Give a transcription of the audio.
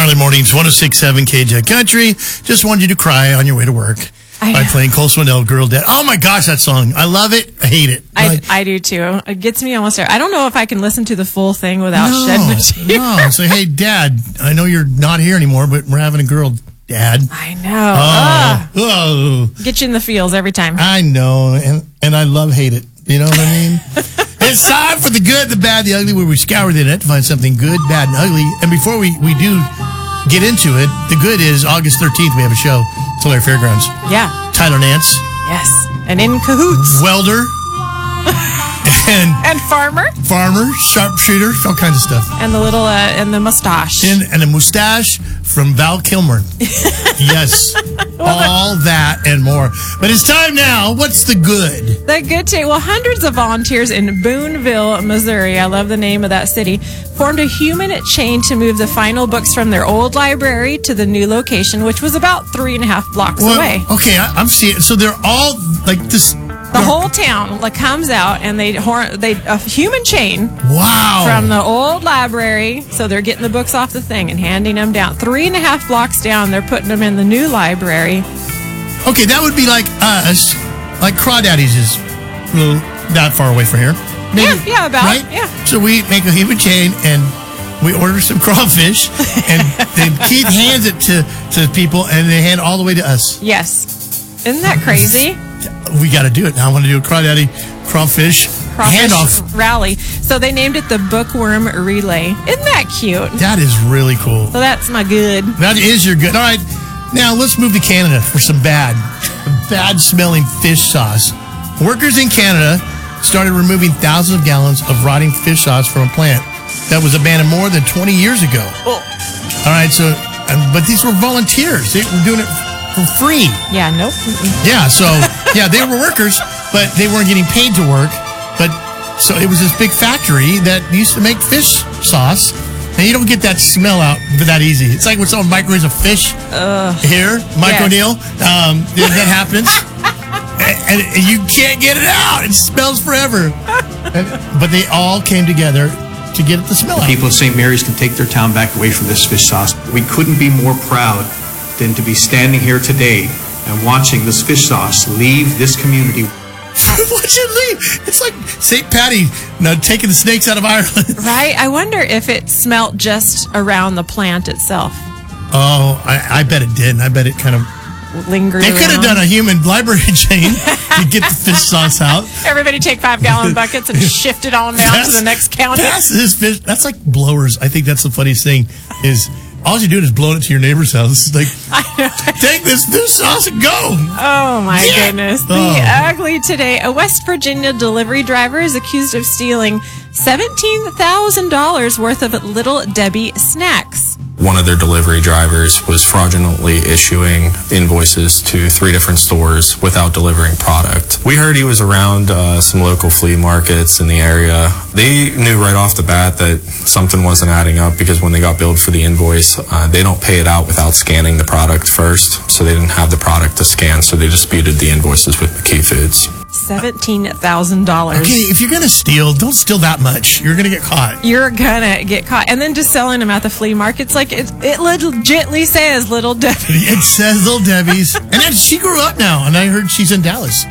Early mornings, 106.7 KJ Country. Just wanted you to cry on your way to work by playing Cole Swindell, Girl Dad. Oh my gosh, that song. I love it. I hate it. I do too. It gets me almost there. I don't know if I can listen to the full thing without shedding a tear. No, say, hey, Dad, I know you're not here anymore, but we're having a girl, Dad. I know. Oh. Get you in the feels every time. I know, and I love hate it. You know what I mean? It's time for the good, the bad, the ugly, where we scour the internet to find something good, bad, and ugly. And before we do get into it, the good is August 13th, we have a show at Tulare Fairgrounds. Yeah. Tyler Nance. Yes. And in cahoots. Welder. And farmer. Sharpshooter, all kinds of stuff. And the little, and the mustache. And a mustache from Val Kilmer. Yes. All that and more. But it's time now. What's the good? The good today. Well, hundreds of volunteers in Boonville, Missouri, I love the name of that city, formed a human chain to move the final books from their old library to the new location, which was about 3.5 blocks away. Okay, I'm seeing. So they're all like this. The whole town comes out and they a human chain. Wow. From the old library. So they're getting the books off the thing and handing them down. 3.5 blocks down, they're putting them in the new library. Okay, that would be like us. Like Crawdaddy's is that far away from here. Maybe, yeah, about. Right? Yeah. So we make a human chain and we order some crawfish and then Keith hands it to people and they hand it all the way to us. Yes. Isn't that crazy? We got to do it now. I want to do a Crawdaddy crawfish handoff rally. So they named it the Bookworm Relay. Isn't that cute? That is really cool. So that's my good. That is your good. All right. Now let's move to Canada for some bad smelling fish sauce. Workers in Canada started removing thousands of gallons of rotting fish sauce from a plant that was abandoned more than 20 years ago. Oh. All right. So, but these were volunteers. They were doing it for free. Yeah, nope. Yeah, so, they were workers, but they weren't getting paid to work. But, so it was this big factory that used to make fish sauce, and you don't get that smell out that easy. It's like when someone microwaves a fish here, Mike O'Neill, that happens, and you can't get it out. It smells forever. But they all came together to get the smell out. People of St. Mary's can take their town back away from this fish sauce. We couldn't be more proud than to be standing here today and watching this fish sauce leave this community. Watch it leave. It's like St. Patty taking the snakes out of Ireland. Right? I wonder if it smelt just around the plant itself. Oh, I bet it did. I bet it kind of lingered They could have done a human library chain to get the fish sauce out. Everybody take 5-gallon buckets and shift it on down to the next county. That's like blowers. I think that's the funniest thing is all you're doing is blowing it to your neighbor's house. It's like, take this fish sauce and go. Oh, my goodness. The ugly today. A West Virginia delivery driver is accused of stealing $17,000 worth of Little Debbie snacks. One of their delivery drivers was fraudulently issuing invoices to 3 different stores without delivering product. We heard he was around some local flea markets in the area. They knew right off the bat that something wasn't adding up because when they got billed for the invoice, they don't pay it out without scanning the product first. So they didn't have the product to scan, so they disputed the invoices with McKee Foods. $17,000. Okay, if you're going to steal, don't steal that much. You're going to get caught. You're going to get caught. And then just selling them at the flea markets, like it legitly says Little Debbie. It says Little Debbie's. And then she grew up now, and I heard she's in Dallas.